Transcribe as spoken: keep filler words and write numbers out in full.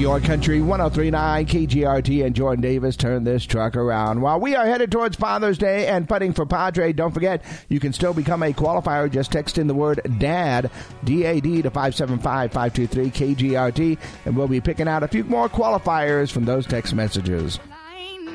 Your Country one oh three point nine K G R T and Jordan Davis turn this truck around. While we are headed towards Father's Day and putting for Padre, don't forget, you can still become a qualifier. Just text in the word DAD, D A D, to five seven five, five two three K G R T, and we'll be picking out a few more qualifiers from those text messages.